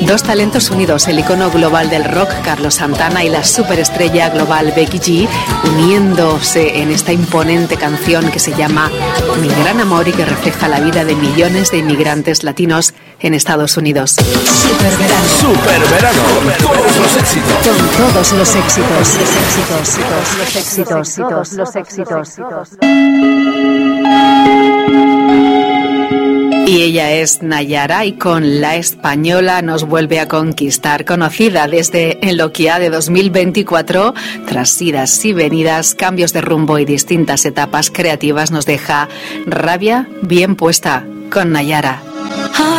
Dos talentos unidos, el icono global del rock Carlos Santana y la superestrella global Becky G, uniéndose en esta imponente canción que se llama Mi Gran Amor y que refleja la vida de millones de inmigrantes latinos en Estados Unidos. Superverano. Superverano. Todos los éxitos. Con todos los éxitos. Los éxitos. Y ella es Nayara y con La Española nos vuelve a conquistar. Conocida desde En lo que ha de 2024, tras idas y venidas, cambios de rumbo y distintas etapas creativas, nos deja Rabia bien puesta con Nayara.